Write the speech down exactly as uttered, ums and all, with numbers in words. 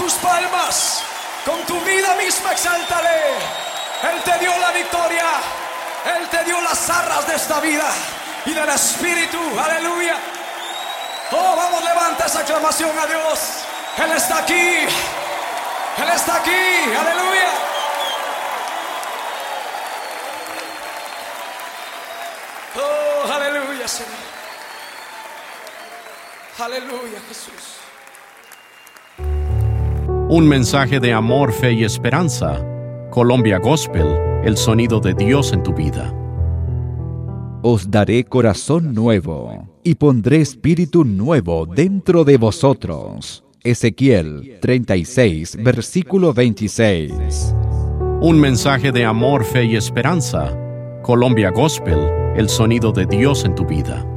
tus palmas, con tu vida misma exáltale. Él te dio la victoria, Él te dio las arras de esta vida y del Espíritu, aleluya. Oh, vamos, levanta esa aclamación a Dios. Él está aquí, Él está aquí, aleluya. Oh, aleluya, Señor. Aleluya, Jesús. Un mensaje de amor, fe y esperanza. Colombia Gospel, el sonido de Dios en tu vida. Os daré corazón nuevo, y pondré espíritu nuevo dentro de vosotros. Ezequiel treinta y seis, versículo veintiséis. Un mensaje de amor, fe y esperanza. Colombia Gospel, el sonido de Dios en tu vida.